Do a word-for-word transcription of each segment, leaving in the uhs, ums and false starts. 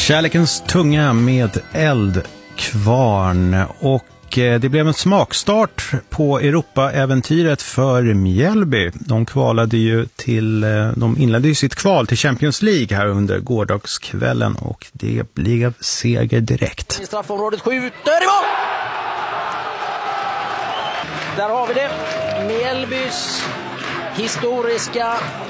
Kärlekens tunga med Eldkvarn, och det blev en smakstart på Europa-äventyret för Mjällby. De kvalade ju till, de inledde ju sitt kval till Champions League här under gårdagskvällen, och det blev seger direkt. I straffområdet skjuter i mål! Där har vi det. Mjällbys historiska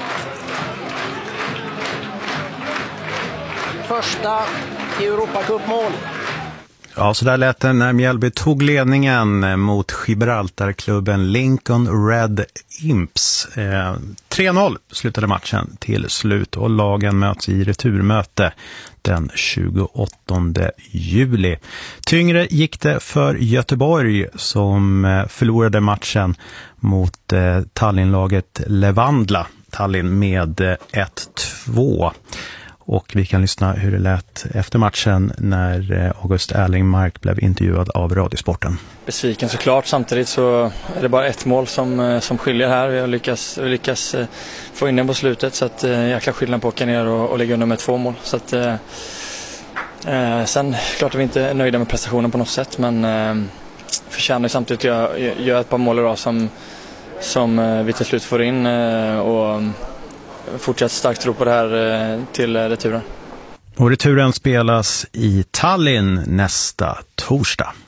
första Europacup-mål. Ja, så där lät det när Mjällby tog ledningen mot Gibraltarklubben Lincoln Red Imps. Eh, tre noll slutade matchen till slut, och lagen möts i returmöte den tjugoåttonde juli. Tyngre gick det för Göteborg, som förlorade matchen mot eh, Tallinnlaget Levandla Tallinn med ett två. Och vi kan lyssna hur det lät efter matchen när August Erlingmark blev intervjuad av Radiosporten. Besviken såklart, samtidigt så är det bara ett mål som, som skiljer här. Vi har lyckats, vi lyckas få in den på slutet, så att jäkla skillnad på att åka ner och, och lägga under med två mål. Så att, eh, sen klart att vi inte är nöjda med prestationen på något sätt, men eh, förtjänar samtidigt att göra, göra ett par mål idag som, som vi till slut får in, eh, och fortsatt starkt tro på det här till returen. Och returen spelas i Tallinn nästa torsdag.